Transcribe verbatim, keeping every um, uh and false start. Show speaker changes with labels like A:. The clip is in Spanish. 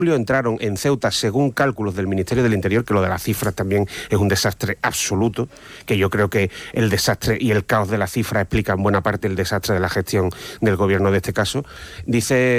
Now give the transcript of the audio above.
A: entraron en Ceuta, según cálculos del Ministerio del Interior, que lo de las cifras también es un desastre absoluto, que yo creo que el desastre y el caos de las cifras explican buena parte del desastre de la gestión del gobierno de este caso. Dice